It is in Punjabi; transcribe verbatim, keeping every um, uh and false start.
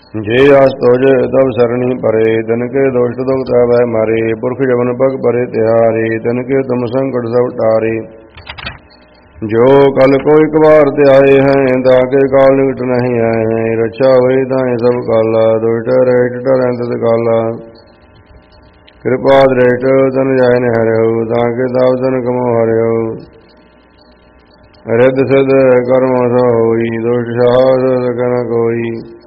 ਜੇ ਆਸ ਤੋਜ ਤਬ ਸਰਣੀ ਪਰੇ, ਤਨ ਕੇ ਦੋਸ਼ਟ ਦੁਖ ਵੈ ਮਾਰੇ। ਪੁਰਖ ਜਮਨ ਪਗ ਪਰੇ ਤਿਹਾਰੇ, ਤਨ ਕੇ ਤੁਮ ਸੰਕਟ ਸਭ ਟਾਰੇ। ਜੋ ਕਲ ਕੋ ਇਕ ਬਾਰ ਤੇ ਆਏ ਹੈ, ਤਾਕੇ ਕਾਲ ਨਿਕਟ ਨਹੀਂ ਆਏ ਹੈ। ਰਛਾ ਹੋਈ ਤਾਏ ਸਭ ਕਾਲਾ, ਦੁਸ਼ਟ ਰਹਿਟ ਟਰੈ ਤਤ ਕਾਲਾ। ਕਿਰਪਾ ਦ੍ਰਿਸ਼ਟ ਤਨ ਜਾਇ ਨ ਹਰਿਓ, ਤਾਕੇ ਦਾਵ ਤਨ ਕਮੋ ਹਰਿਓ। ਰਿੱਧ ਸਿੱਧ ਕਰਮ ਸੋ ਹੋਈ, ਦੁਸ਼ਟ ਸਾਧ ਨ ਕੋਈ।